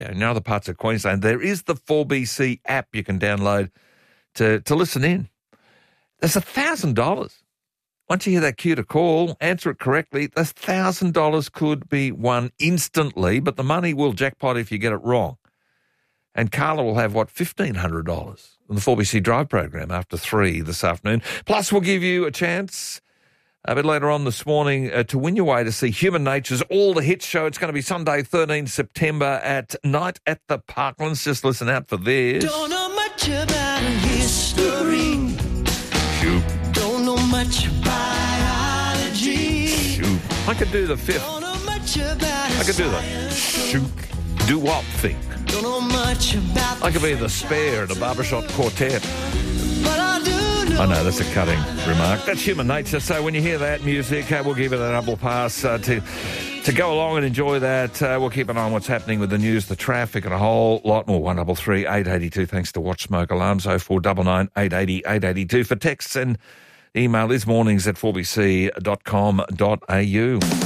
in other parts of Queensland, there is the 4BC app you can download to listen in. There's $1,000. Once you hear that cue to call, answer it correctly, this $1,000 could be won instantly, but the money will jackpot if you get it wrong. And Carla will have, $1,500 in the 4BC Drive program after 3 this afternoon. Plus, we'll give you a chance a bit later on this morning to win your way to see Human Nature's All the Hits show. It's going to be Sunday, 13 September at night at the Parklands. Just listen out for this. Don't know much about history. Shoot. Don't know much biology. Shoot. I could do the fifth. Don't know much about I could do the shoot. Do what thing? Don't know much about I could be the spare in a barbershop quartet. but I do know. I know, that's a cutting remark. That's Human Nature. So when you hear that music, we'll give it a double pass to go along and enjoy that. We'll keep an eye on what's happening with the news, the traffic, and a whole lot more. 1333 882. Thanks to Watch Smoke Alarms. 0499 880 882 for texts, and email is mornings@4bc.com.au.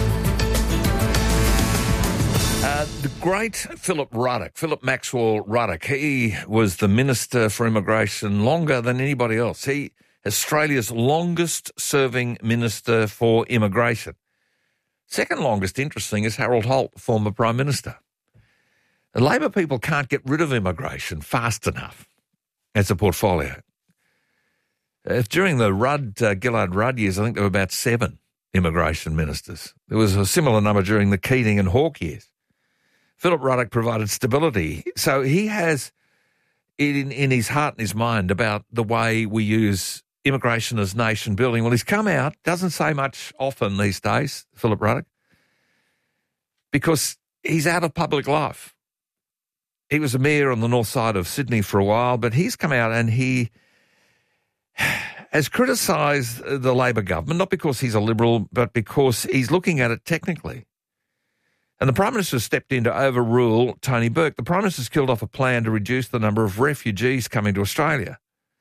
The great Philip Maxwell Ruddock, he was the Minister for Immigration longer than anybody else. He Australia's longest-serving Minister for Immigration. Second longest, interesting, is Harold Holt, former Prime Minister. The Labor people can't get rid of immigration fast enough as a portfolio. During the Gillard Rudd years, I think there were about 7 immigration ministers. There was a similar number during the Keating and Hawke years. Philip Ruddock provided stability. So he has it in his heart and his mind about the way we use immigration as nation building. Well, he's come out, doesn't say much often these days, Philip Ruddock, because he's out of public life. He was a mayor on the north side of Sydney for a while, but he's come out and he has criticised the Labor government, not because he's a Liberal, but because he's looking at it technically. And the Prime Minister stepped in to overrule Tony Burke. The Prime Minister's killed off a plan to reduce the number of refugees coming to Australia.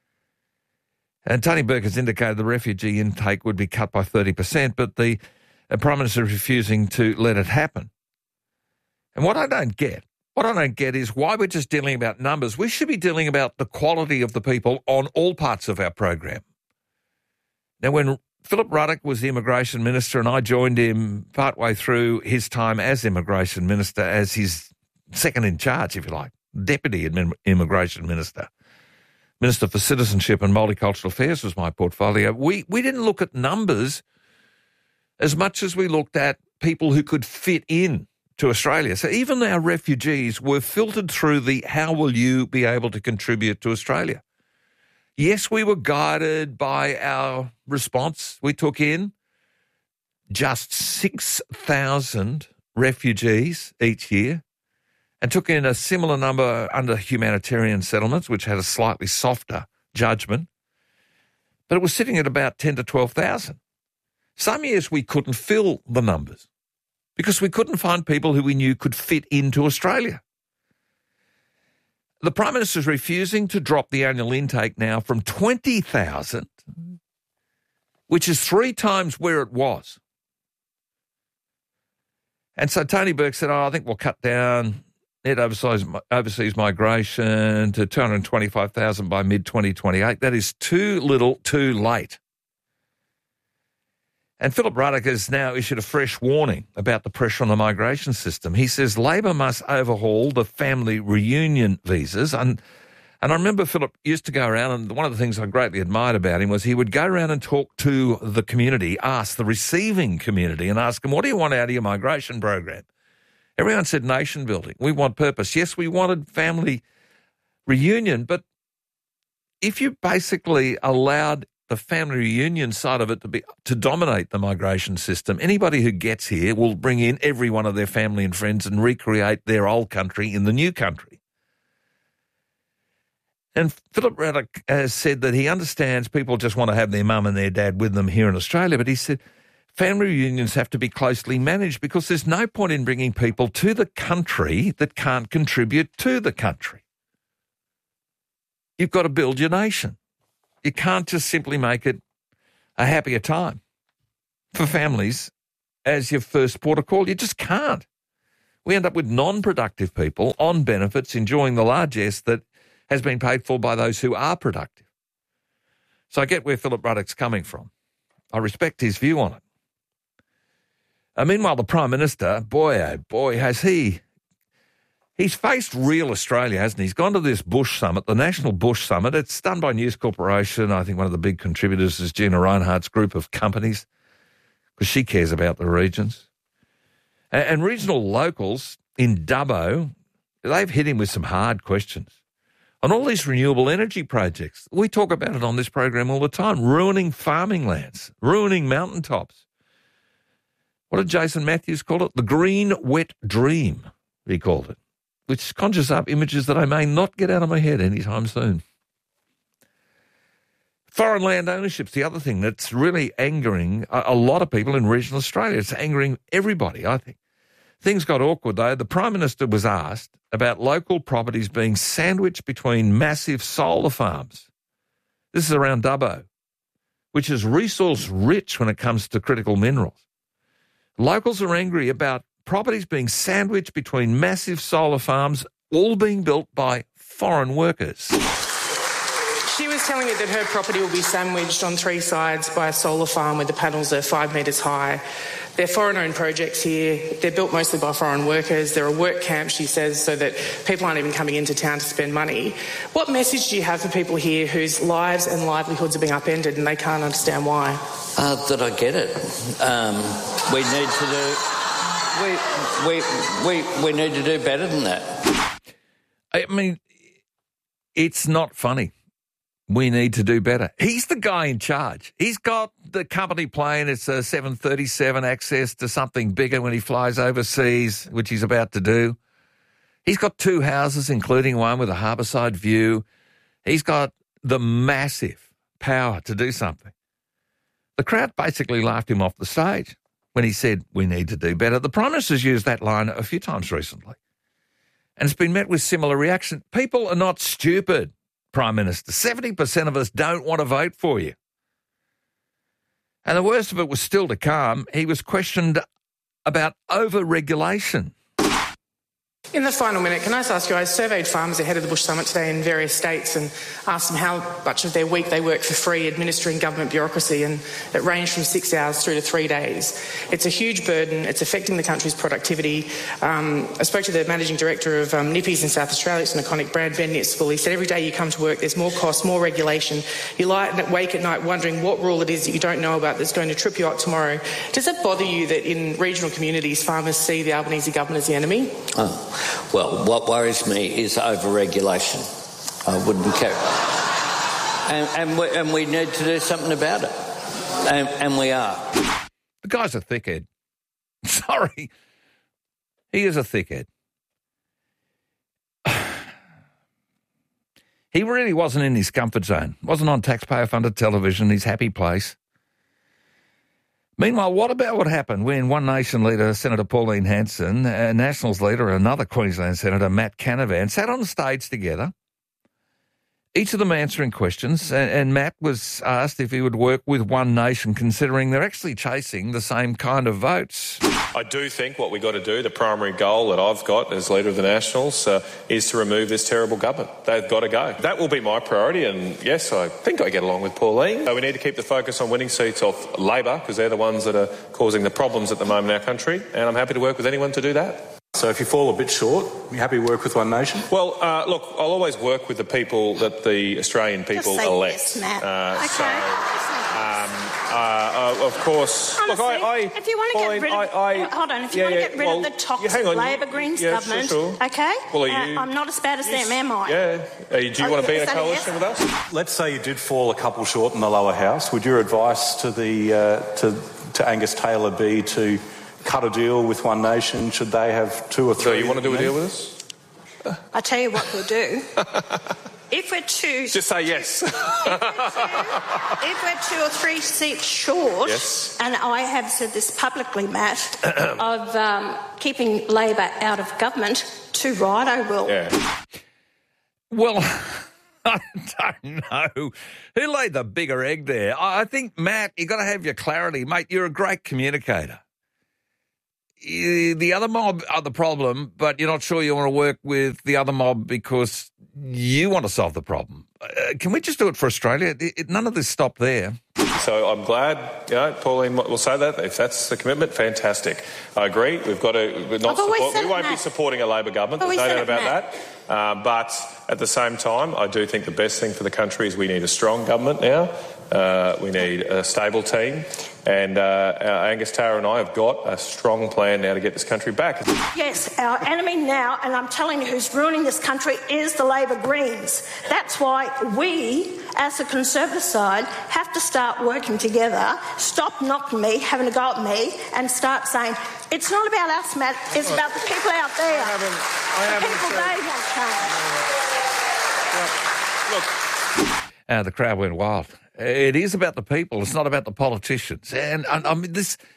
And Tony Burke has indicated the refugee intake would be cut by 30%, but the Prime Minister is refusing to let it happen. And what I don't get is why we're just dealing about numbers. We should be dealing about the quality of the people on all parts of our program. Now, when Philip Ruddock was the Immigration Minister and I joined him partway through his time as Immigration Minister, as his second in charge, if you like, Deputy Immigration Minister. Minister for Citizenship and Multicultural Affairs was my portfolio. We didn't look at numbers as much as we looked at people who could fit in to Australia. So even our refugees were filtered through the how will you be able to contribute to Australia. Yes, we were guided by our response. We took in just 6,000 refugees each year and took in a similar number under humanitarian settlements, which had a slightly softer judgment. But it was sitting at about 10 to 12,000. Some years we couldn't fill the numbers because we couldn't find people who we knew could fit into Australia. The Prime Minister is refusing to drop the annual intake now from 20,000, which is 3 times where it was. And so Tony Burke said, I think we'll cut down net overseas migration to 225,000 by mid-2028. That is too little, too late. And Philip Ruddock has now issued a fresh warning about the pressure on the migration system. He says Labor must overhaul the family reunion visas. And I remember Philip used to go around, and one of the things I greatly admired about him was he would go around and talk to the community, ask the receiving community, and ask them, what do you want out of your migration program? Everyone said nation building. We want purpose. Yes, we wanted family reunion, but if you basically allowed the family reunion side of it to dominate the migration system, anybody who gets here will bring in every one of their family and friends and recreate their old country in the new country. And Philip Ruddock has said that he understands people just want to have their mum and their dad with them here in Australia, but he said family reunions have to be closely managed because there's no point in bringing people to the country that can't contribute to the country. You've got to build your nation. You can't just simply make it a happier time for families as your first port of call. You just can't. We end up with non-productive people on benefits enjoying the largesse that has been paid for by those who are productive. So I get where Philip Ruddock's coming from. I respect his view on it. Meanwhile, the Prime Minister, boy, oh boy, has he's faced real Australia, hasn't he? He's gone to this Bush Summit, the National Bush Summit. It's done by News Corporation. I think one of the big contributors is Gina Reinhardt's group of companies because she cares about the regions. And regional locals in Dubbo, they've hit him with some hard questions on all these renewable energy projects. We talk about it on this program all the time, ruining farming lands, ruining mountaintops. What did Jason Matthews call it? The green wet dream, he called it, which conjures up images that I may not get out of my head anytime soon. Foreign land ownership's the other thing that's really angering a lot of people in regional Australia. It's angering everybody, I think. Things got awkward, though. The Prime Minister was asked about local properties being sandwiched between massive solar farms. This is around Dubbo, which is resource-rich when it comes to critical minerals. Locals are angry about properties being sandwiched between massive solar farms, all being built by foreign workers. She was telling it that her property will be sandwiched on three sides by a solar farm where the panels are 5 metres high. They're foreign-owned projects here. They're built mostly by foreign workers. They're a work camp, she says, so that people aren't even coming into town to spend money. What message do you have for people here whose lives and livelihoods are being upended and they can't understand why? That I get it. We need to do better than that. I mean, it's not funny. We need to do better. He's the guy in charge. He's got the company plane. It's a 737 access to something bigger when he flies overseas, which he's about to do. He's got 2 houses, including one with a harbourside view. He's got the massive power to do something. The crowd basically laughed him off the stage when he said, we need to do better. The Prime Minister's used that line a few times recently, and it's been met with similar reaction. People are not stupid, Prime Minister. 70% of us don't want to vote for you. And the worst of it was still to come. He was questioned about over-regulation. In the final minute, can I just ask you, I surveyed farmers ahead of the Bush Summit today in various states and asked them how much of their week they work for free administering government bureaucracy, and it ranged from 6 hours through to 3 days. It's a huge burden. It's affecting the country's productivity. I spoke to the managing director of Nippies in South Australia. It's an iconic brand, Ben Nitzville. He said every day you come to work, there's more costs, more regulation. You lie awake at night wondering what rule it is that you don't know about that's going to trip you up tomorrow. Does it bother you that in regional communities farmers see the Albanese government as the enemy? Well, what worries me is over-regulation. I wouldn't care. And we need to do something about it. And we are. The guy's a thickhead. Sorry. He is a thickhead. He really wasn't in his comfort zone. Wasn't on taxpayer-funded television, his happy place. Meanwhile, what about what happened when One Nation leader, Senator Pauline Hanson, Nationals leader, another Queensland Senator, Matt Canavan, sat on stage together, each of them answering questions, and Matt was asked if he would work with One Nation, considering they're actually chasing the same kind of votes. I do think what we've got to do, the primary goal that I've got as leader of the Nationals, is to remove this terrible government. They've got to go. That will be my priority, and yes, I think I get along with Pauline. We need to keep the focus on winning seats off Labor, because they're the ones that are causing the problems at the moment in our country, and I'm happy to work with anyone to do that. So if you fall a bit short, are you happy to work with One Nation? Well, look, I'll always work with the people that the Australian people elect. Yes, Matt. Of course. Honestly, look, if you want to get rid of, hold on, if you want to get rid of the toxic Labor Greens government, sure. okay? Well, are you, I'm not as bad as them, am I? Yeah. Do you want to be in a coalition with us? Let's say you did fall a couple short in the lower house. Would your advice to the to Angus Taylor be to cut a deal with One Nation? Should they have 2 or 3? So you want to do a deal with us? I tell you what we'll do. If we're just say yes. If we're 2 or 3 seats short, yes. And I have said this publicly, Matt, of keeping Labor out of government, too right I will. Yeah. Well, I don't know. Who laid the bigger egg there? I think, Matt, you've got to have your clarity. Mate, you're a great communicator. the other mob are the problem, but you're not sure you want to work with the other mob because you want to solve the problem. Can we just do it for Australia? None of this stopped there. So I'm glad, Pauline will say that. If that's the commitment, fantastic. I agree. We've got to we won't be supporting a Labor government. There's no doubt about that. But at the same time, I do think the best thing for the country is we need a strong government now. We need a stable team. And Angus Taylor and I have got a strong plan now to get this country back. Yes, our enemy now, and I'm telling you who's ruining this country, is the Labor Greens. That's why we, as the Conservative side, have to start working together, stop knocking me, having a go at me, and start saying, it's not about us, Matt, it's about the people out there. The people they want change. The crowd went wild. It is about the people. It's not about the politicians. And I mean,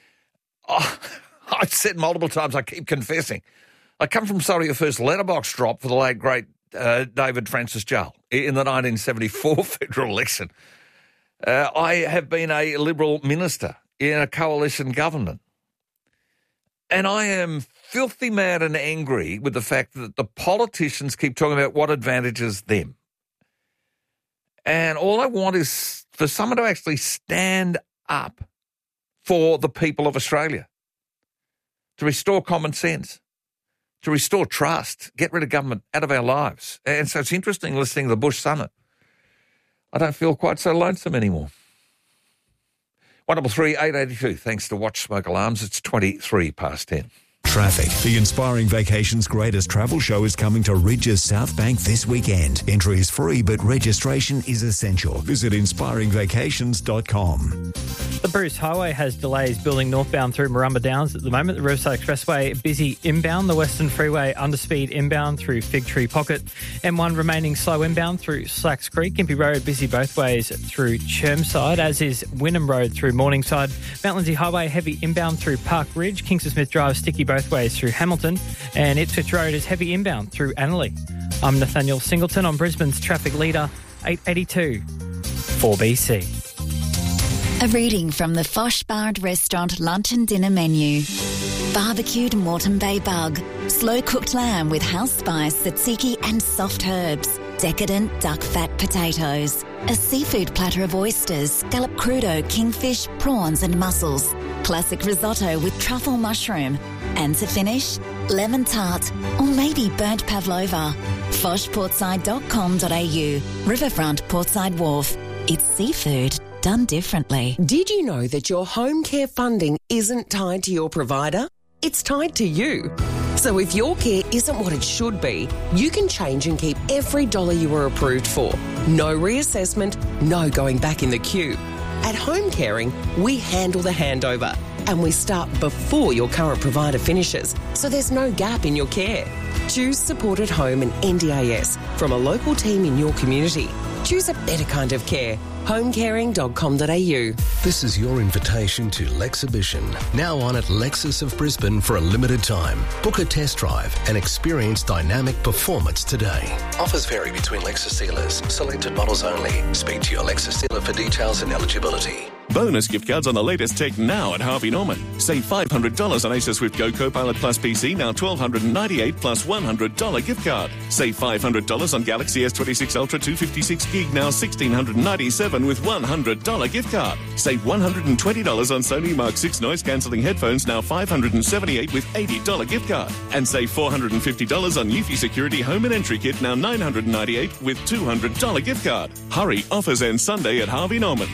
I've said multiple times, I keep confessing. I come from sorry, the first letterbox drop for the late, great David Francis Joel in the 1974 federal election. I have been a Liberal minister in a coalition government. And I am filthy mad and angry with the fact that the politicians keep talking about what advantages them. And all I want is for someone to actually stand up for the people of Australia, to restore common sense, to restore trust, get rid of government out of our lives. And so it's interesting listening to the Bush Summit. I don't feel quite so lonesome anymore. 133 882. Thanks to Watch Smoke Alarms. It's 23 past 10. Traffic. The Inspiring Vacations Greatest Travel Show is coming to Ridges South Bank this weekend. Entry is free, but registration is essential. Visit inspiringvacations.com. The Bruce Highway has delays building northbound through Murrumba Downs at the moment. The Riverside Expressway busy inbound. The Western Freeway underspeed inbound through Fig Tree Pocket. M1 remaining slow inbound through Slacks Creek. Gympie Road busy both ways through Chermside, as is Wynnum Road through Morningside. Mount Lindesay Highway heavy inbound through Park Ridge. Kingston Smith Drive sticky both ways through Hamilton. And Ipswich Road is heavy inbound through Annerley. I'm Nathaniel Singleton on Brisbane's traffic leader, 882 4BC. A reading from the Fosh Bard Restaurant lunch and dinner menu. Barbecued Moreton Bay bug, slow-cooked lamb with house spice, tzatziki and soft herbs, decadent duck fat potatoes, a seafood platter of oysters, scallop crudo, kingfish, prawns and mussels, classic risotto with truffle mushroom, and to finish, lemon tart or maybe burnt pavlova. foshportside.com.au, Riverfront Portside Wharf. It's seafood done differently. Did you know that your home care funding isn't tied to your provider? It's tied to you. So if your care isn't what it should be, you can change and keep every dollar you were approved for. No reassessment, no going back in the queue. At Home Caring, we handle the handover and we start before your current provider finishes, so there's no gap in your care. Choose Support at Home and NDIS from a local team in your community. Choose a better kind of care. homecaring.com.au. This is your invitation to Lexhibition, now on at Lexus of Brisbane for a limited time. Book a test drive and experience dynamic performance today. Offers vary between Lexus dealers. Selected models only. Speak to your Lexus dealer for details and eligibility. Bonus gift cards on the latest tech now at Harvey Norman. Save $500 on Acer Swift Go Copilot Plus PC, now $1,298 plus $100 gift card. Save $500 on Galaxy S26 Ultra 256 gig, now $1,697 with $100 gift card. Save $120 on Sony Mark 6 noise cancelling headphones, now $578 with $80 gift card. And save $450 on Eufy Security Home and Entry Kit, now $998 with $200 gift card. Hurry, offers end Sunday at Harvey Norman.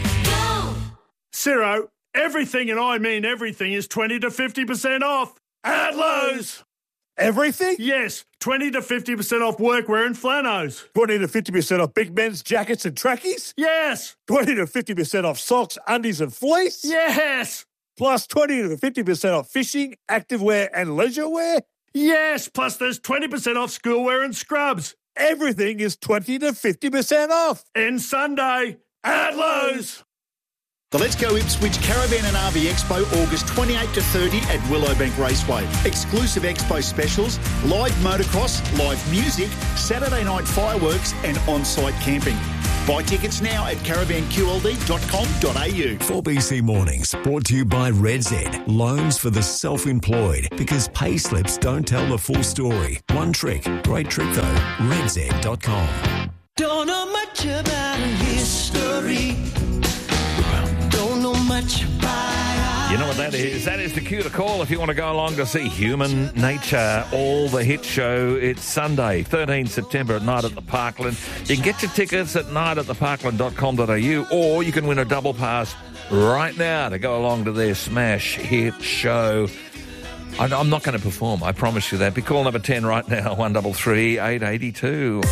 Ciro, everything, and I mean everything, is 20 to 50% off at Lowe's. Everything? Yes, 20 to 50% off workwear and flannels. 20 to 50% off big men's jackets and trackies? Yes. 20 to 50% off socks, undies and fleece? Yes. Plus 20 to 50% off fishing, activewear and leisure wear? Yes, plus there's 20% off schoolwear and scrubs. Everything is 20 to 50% off. End Sunday at Lowe's. The Let's Go Ipswich Caravan and RV Expo, August 28 to 30 at Willowbank Raceway. Exclusive expo specials, live motocross, live music, Saturday night fireworks and on-site camping. Buy tickets now at caravanqld.com.au. 4BC Mornings brought to you by RedZ. Loans for the self-employed, because pay slips don't tell the full story. One trick. Great trick though. RedZ.com. Don't know much about history. Don't know much about You know what that is? That is the cue to call if you want to go along to see Human Nature, All the Hit Show. It's Sunday, 13 September at night at the Parkland. You can get your tickets at nightattheparkland.com.au, or you can win a double pass right now to go along to their smash hit show. I'm not going to perform, I promise you that. Be call number 10 right now, 133 882.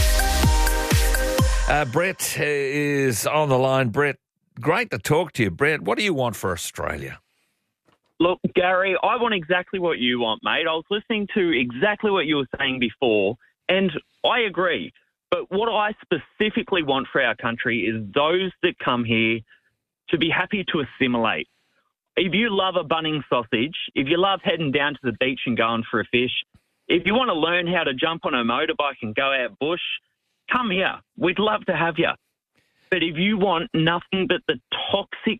Brett is on the line. Brett, great to talk to you. Brett, what do you want for Australia? Look, Gary, I want exactly what you want, mate. I was listening to exactly what you were saying before, and I agree. But what I specifically want for our country is those that come here to be happy to assimilate. If you love a Bunnings sausage, if you love heading down to the beach and going for a fish, if you want to learn how to jump on a motorbike and go out bush, come here. We'd love to have you. But if you want nothing but the toxic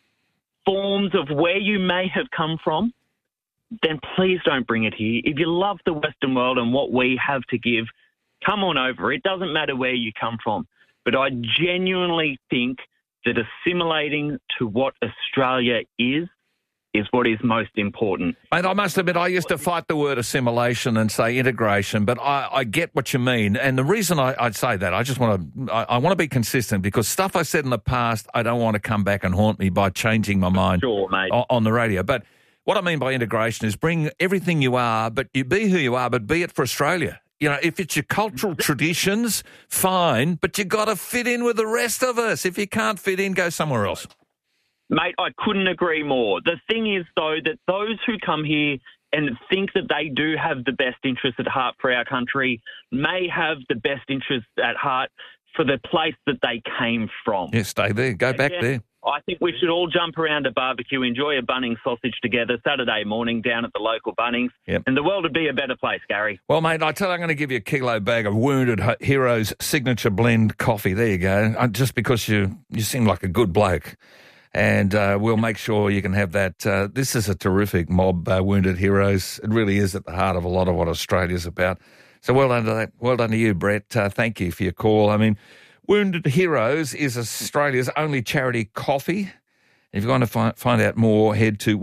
forms of where you may have come from, then please don't bring it here. If you love the Western world and what we have to give, come on over. It doesn't matter where you come from. But I genuinely think that assimilating to what Australia is what is most important. Mate, I must admit, I used to fight the word assimilation and say integration, but I get what you mean. And the reason I'd say that, I want to be consistent, because stuff I said in the past, I don't want to come back and haunt me by changing my mind on the radio. But what I mean by integration is bring everything you are, but you be who you are, but be it for Australia. You know, if it's your cultural traditions, fine, but you got to fit in with the rest of us. If you can't fit in, go somewhere else. Mate, I couldn't agree more. The thing is, though, that those who come here and think that they do have the best interest at heart for our country may have the best interest at heart for the place that they came from. Yeah, stay there. Go back there. I think we should all jump around a barbecue, enjoy a Bunnings sausage together Saturday morning down at the local Bunnings, and the world would be a better place, Gary. Well, mate, I tell you, I'm going to give you a kilo bag of Wounded Heroes Signature Blend coffee. There you go. Just because you seem like a good bloke. And we'll make sure you can have that. This is a terrific mob, Wounded Heroes. It really is at the heart of a lot of what Australia's about. So well done to that. Well done to you, Brett. Thank you for your call. I mean, Wounded Heroes is Australia's only charity coffee. If you want to find out more, head to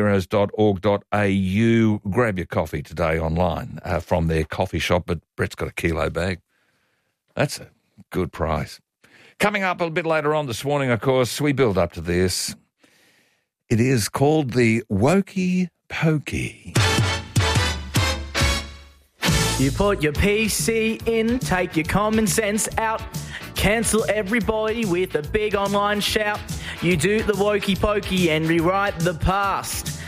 woundedheroes.org.au. Grab your coffee today online from their coffee shop, but Brett's got a kilo bag. That's a good price. Coming up a bit later on this morning, of course, we build up to this. It is called the Wokey Pokey. You put your PC in, take your common sense out, cancel everybody with a big online shout. You do the Wokey Pokey and rewrite the past.